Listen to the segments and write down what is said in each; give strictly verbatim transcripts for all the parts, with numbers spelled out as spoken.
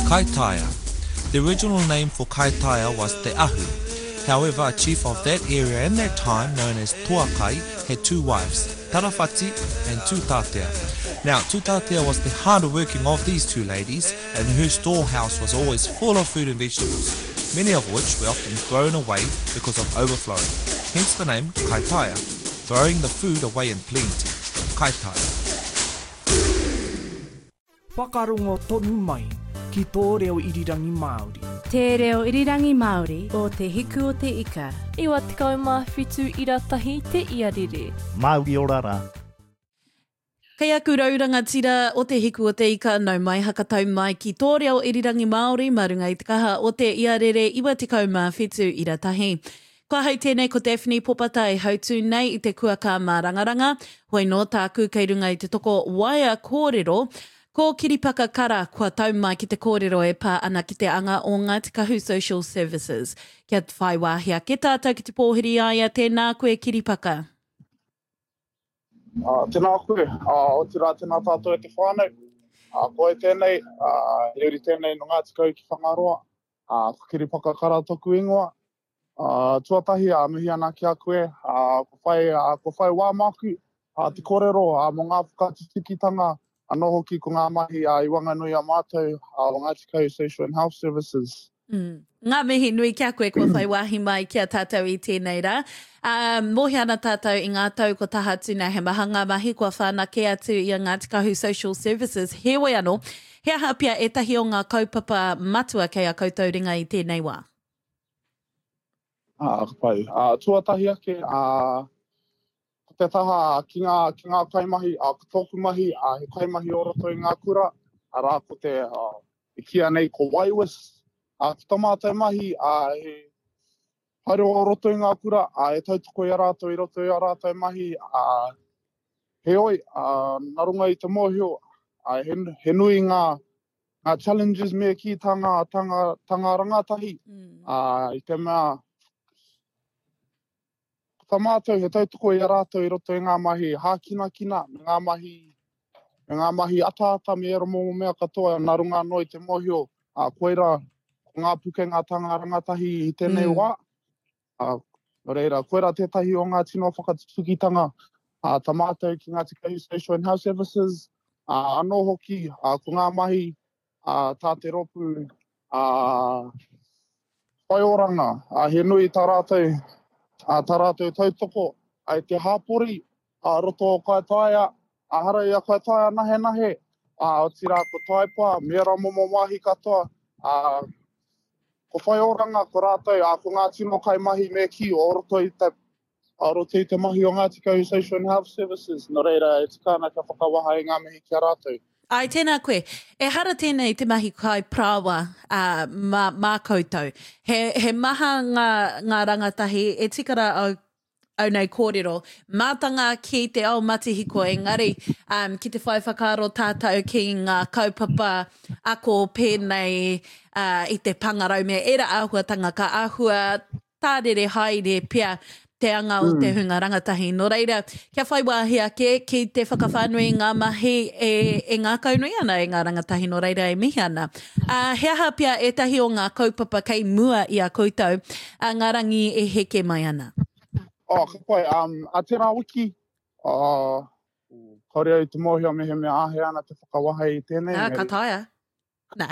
Kaitaia. The original name for Kaitaia was Te Ahu. However, a chief of that area in that time, known as Tuakai, had two wives, Tarawhati and Tutatea. Now, Tutatea was the harder working of these two ladies, and her storehouse was always full of food and vegetables, many of which were often thrown away because of overflowing. Hence the name Kaitaia, throwing the food away in plenty. Kaitaia. Whakarongo tonu mai ki tō reo irirangi Māori. Te reo irirangi Māori o te hiku o te ika. Iwa te kaumā whitu iratahi te iarere. Māori orara. Kei aku rauranga tira o te hiku o te ika nau mai hakatau mai ki tō reo irirangi Māori marunga i te kaha o te iarere iwa te kaumā whitu iratahi. Kua hau tēnei ko Daphne Popata e hautu nei i te kuaka mā rangaranga. Hoi no tāku kei runga i te toko waia kōrero. Ko kiripaka kara kua tau mai ki te kōrero e pā ana ki te anga o ngā te kahu social services. Kia te whai wāhia. Ke tātou ki te pōhiri aia tēnā koe kiripaka. Uh, tēnā koe, uh, o tira tēnā tātou e te whānau. Uh, koe tēnei, uh, euri tēnei no ngā te kau ki whangaroa. Uh, ko kiripaka kara toku ingoa. Uh, tuatahi a uh, mihi ana ki a koe. Uh, ko whai, uh, ko whai wāmaku. Uh, te kōrero uh, mo ngā whakatikitanga. Anō hoki ko ngā mahi a uh, i wanganui a mātou a uh, Ngāti Kau Social and Health Services. Mm. Ngā mihi nui kia koe kua whai wahi mai kia tātou i tēnei rā. Um, mohi ana tātou i ngā tau ko taha tūna he maha ngā mahi kua whānake atu i a Ngāti Kau Social Services. He wai anō, he aha pia e tahi o ngā kaupapa matua kei a koutou ringa i tēnei wā. Ah, pai. Uh, tuatahi ake, uh, te taha ki ngā, ki ngā kaimahi, a uh, tōku mahi, a uh, he kaimahi o roto i ngā kura, a rā ko te uh, e kia nei ko waiwis, a uh, ki tamātai mahi, a uh, he haere o roto i ngā kura, a uh, e tautoko i a rātou i roto i a rātou mahi, a uh, he oi, a uh, narunga i te mōhio, a uh, he, he nui ngā, ngā challenges me ki tanga, tanga, tanga rangatahi, mm. a uh, i te mea, tā mātou he tautoko i a rātou i roto i ngā mahi hākina-kina, ngā mahi, ngā mahi ata-ata me ero mō mea katoa, nā runga no i te mōhio, a koeira, ko ngā pukenga tanga rangatahi i tēnei mm. wā. A, reira, koeira tētahi o ngā tino whakatukitanga, a tā mātou ki Ngāti Kau Social and Health Services, a anō hoki, a ko ngā mahi, a tā te ropu, a whaioranga, a he nui tā rātou, a tā rātou tautoko, ai te hāpori, a roto o Kaitaia, a harai a Kaitaia nahe nahe, a o tira ko taipa, mera momo mahi katoa, a ko whaioranga ko rātou, a ko ngā tino kaimahi me ki o roto i te, a roto i te mahi o Ngāti Kau Social and Health Services, no reira e tikana ka whakawaha i ngā mihi kia rātou. Ai, tēnā koe. E hara tēnei te mahi kai prawa uh, mā, mā koutou. He, he maha ngā, ngā rangatahi e tikara au, au nei kōrero. Mātanga ki te ao matihiko, engari um, ki te whai whakaro tātou ki ngā kaupapa ako pēnei uh, i te pangarau me era āhuatanga ka āhua tārere haere pia te anga o te hunga rangatahi. No reira, kia whai wāhi ake ki te whakawhānui ngā mahi e, e ngā kaunui ana e ngā rangatahi, no reira e mihi ana. Uh, he aha pia e tahi o ngā kaupapa kei mua i a koutou, uh, ngā rangi e heke mai ana. Oh, ka pai, um, a tērā wiki, uh, kaore au te mōhio me he mea ahe ana te whakawaha i tēnei. Ah, ka taia. Nā.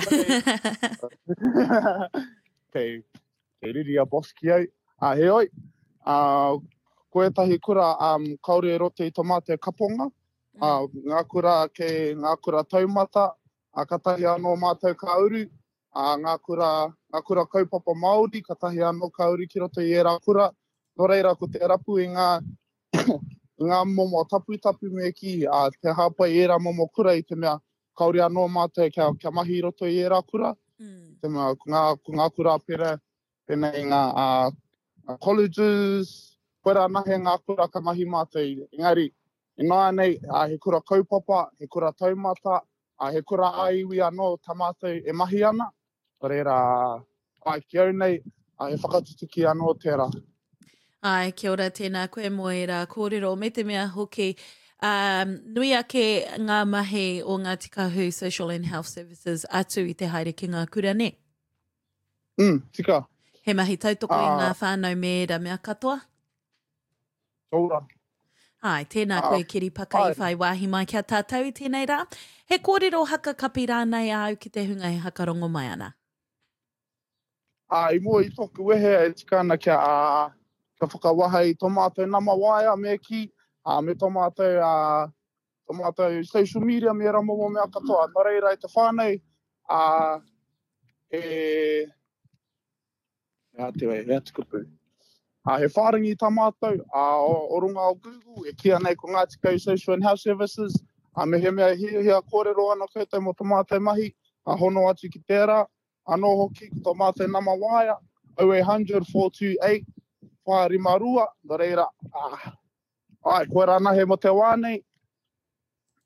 Kei, kei riri a boss ki au. A he oi, Uh, koe tahi kura um, kaore e rote i tomate kaponga, uh, ngā kura ke ngā kura taumata, a katahi anō mātou ka uru, uh, ngā kura, ngā kura kaupapa Māori, katahi anō ka uru ki roto i e rā kura, no reira ko te rapu i ngā, ngā momo tapu-tapu me ki, uh, te hāpai i e rā momo kura i te mea kaore anō mātou kia, kia mahi i roto i e rā kura, mm. te mea ko ngā, ko ngā kura pere, pēnei ngā uh, colleges, koera nahe ngā kura ka mahi mātou. Engari, e noa nei, a he kura kaupapa, he kura taumata, a he kura aiwi anō ta mātou e mahi ana. Reira, ai ki au nei, a he whakatutuki anō tērā. Ai, kia ora tēnā koe mo e rā kōrero. Me te mea hoki, Um, nui ake ngā mahi o ngā tikahu Social and Health Services atu i te haere ki ngā kura ne? Mm, tika. He mahi tautoko uh, i ngā whānau me ra mea katoa? Taura. Ai, tēnā Uh, koe kiri paka i whai wāhi mai kia tātou i tēnei rā. He kōrero haka kapi rānei au ki te hunga he hakarongo mai ana. A i mua i toku wehe e tika ana kia a ka whakawaha i tō mātou nama waia me ki, a me tō mātou a tō mātou social media me ramo mo mea katoa. Nō reira i te whānei a e ea te wei, ea te kupu. A he whārangi i tā mātou a o, o runga o Google e kia nei ko ngā tikau Social and Health Services a me he mea hia hia kōrero ana koutou mo tō mātou mahi a hono atu ki tērā. Anō hoki ki tō mātou nama waia, zero eight hundred, four two eight, whārima rua, nō reira. Ah. Ai, koe rana he mo te wānei.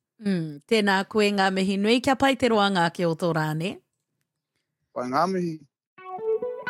Mm, tēnā koe ngā mihi nui kia pai te roanga ki o tō rāne. Pai ngā mihi.